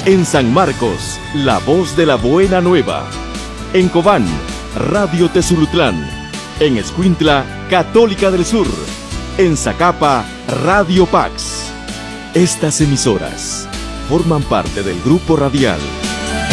En San Marcos, La Voz de la Buena Nueva. En Cobán, Radio Tezulutlán. En Escuintla, Católica del Sur. En Zacapa, Radio Pax. Estas emisoras forman parte del Grupo Radial